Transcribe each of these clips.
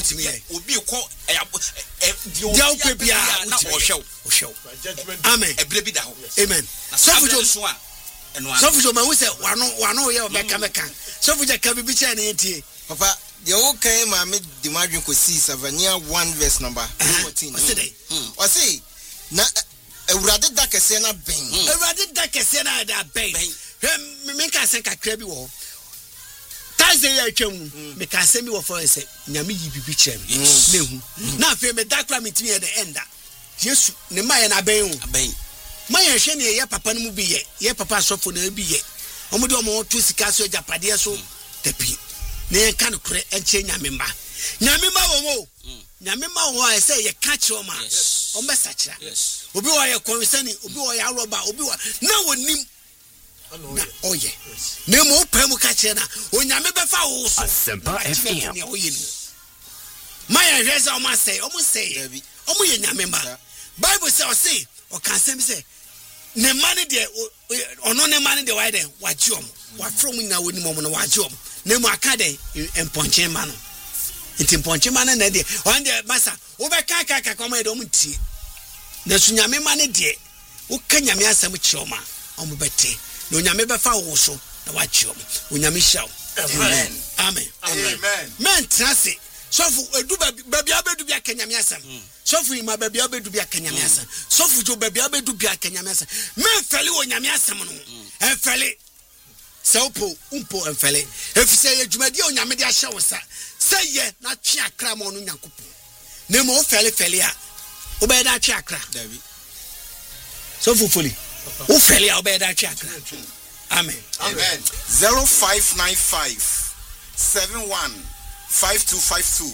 utimi obi ko dia pebia na ohwew amen ebre bi da ho amen Sofujo ma we say wano ye obeka Sofujo ka bibi cha na entie papa the whole kind ma me the madwin ko see Savania 1 verse number 14 o say na Ewurade da kese na ben Ewurade da kese na da ben me ka sen kakra bi wo taze ya twam me ka sen bi wo for say nyame yi bibi chem nehu na afi me da kra me timi ye the enda Yesu ne maye na ben maye hwe ne ye papa no mu bi ye papa sofo na bi ye omo de omo to sika so japade so tapi ne kan kure enche nyame mba wo mo nyame ma wo a say ye ka che o ma o mesachira obi wo ye konsani obi wo ya roba obi wo na wonim na oye na mo pam ka che na o nyame be fa wo so Asempa FM maye hwe say o ma say o mo ye nyame mba Bible say o say o kan say ne mane de ono ne mane de why de wajiom wa from na woni mo no wajiom ne mo aka de emponche ma no nti emponche ma na de on de masa wo be ka komo de o mti na su nyame mane de wo ka nyame asam chioma o mo bete no nyame be fa wo so na wajiom wo nyame shaw amen men trase sofu edu baby abedu bia kanyame asam sofu ima baby abedu bia kanyame asam sofu jo baby abedu bia kanyame asam me fele wo nyame asam no enfele saupo umpo enfele efise adwumadi o nyame de ahye wo sa seye na twe akra ma no nyankopo ne mo fele a wo be da twe akra dabi sofu foli wo fele a wo be da twe akra amen 0595 71 5252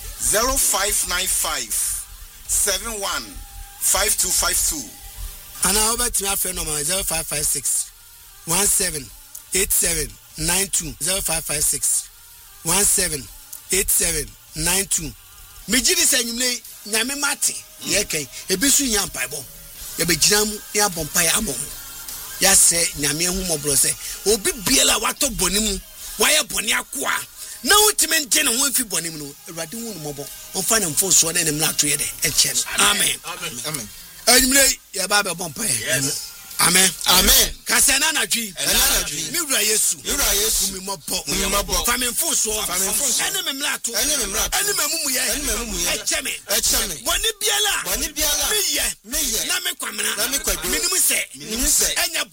0595 71 5252 ana obet me afre number 0556 17 87 92 0556 17 87 92 mejiri sanyumle nyame mate ye kai ebisu nya mpaibo ye begiram ya bompa ya amo ya se nyame hu mobro se obi biela wato bonimu waye boni akoa na ultimate nje na won fi bonim no Awurade hu no mobo on fa na mfo so na nem na to ye de eche amen anyimle ya ba be bompa ye amen kasana na dwi mi wura Yesu mi mobo fa me mfo so ene me mla to ene me mumu ye eche me boni biala mi ye na me kwamna mi nimu se enya